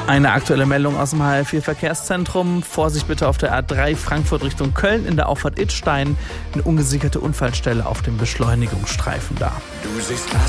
Eine aktuelle Meldung aus dem HR4-Verkehrszentrum. Vorsicht bitte auf der A3 Frankfurt Richtung Köln in der Auffahrt Idstein. Eine ungesicherte Unfallstelle auf dem Beschleunigungsstreifen da. Du siehst krass